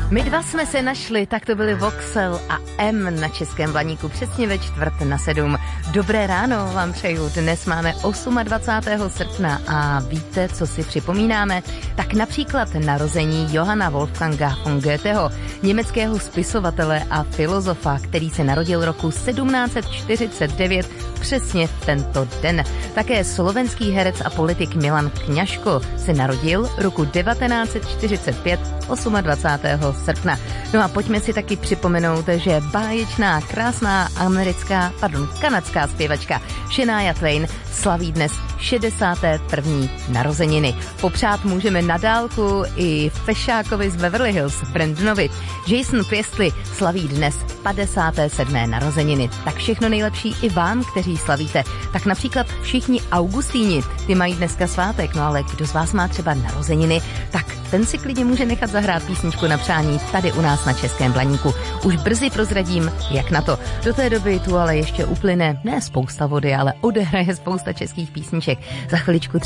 My dva jsme se našli, tak to byli Voxel a M na Českém Blaníku přesně ve 6:45. Dobré ráno vám přeju, dnes máme 28. srpna a víte, co si připomínáme? Tak například narození Johanna Wolfganga von Goetheho, německého spisovatele a filozofa, který se narodil roku 1749 přesně v tento den. Také slovenský herec a politik Milan Kňažko se narodil roku 1945 28. srpna. No a pojďme si taky připomenout, že báječná, krásná kanadská zpěvačka Shania Twain slaví dnes 61. narozeniny. Popřát můžeme na dálku i fešákovi z Beverly Hills Brandonovi. Jason Priestley slaví dnes 57. narozeniny. Tak všechno nejlepší i vám, kteří slavíte. Tak například všichni Augustíni, ty mají dneska svátek, no ale kdo z vás má třeba narozeniny, tak ten si klidně může nechat zahrát písničku na přání tady u nás na Českém Blaníku. Už brzy prozradím, jak na to. Do té doby tu ale ještě uplyne ne spousta vody, ale odehraje spousta českých písniček. Za chviličku